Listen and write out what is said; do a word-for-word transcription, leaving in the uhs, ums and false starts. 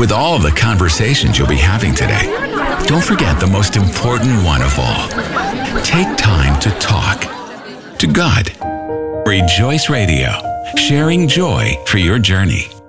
With all the conversations you'll be having today, don't forget the most important one of all. Take time to talk to God. Rejoice Radio, sharing joy for your journey.